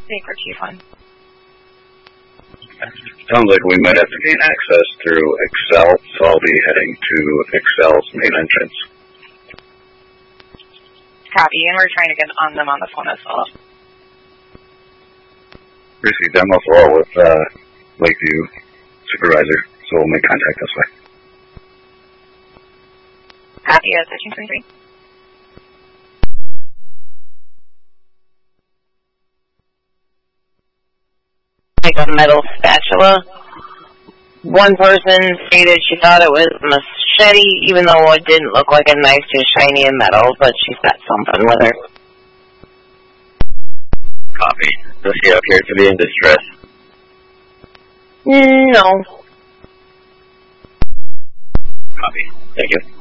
Baker Chief 1. Sounds like we might have to gain access through Excel, so I'll be heading to Excel's main entrance. Copy, and we're trying to get on them on the phone as well. Received demo for all with Lakeview Supervisor, so we'll make contact this way. Copy, 1323. Like a metal spatula. One person stated she thought it was a machete, even though it didn't look like a knife, just shiny and metal, but she's got something with her. Copy. Does she appear to be in distress? No. Copy. Thank you.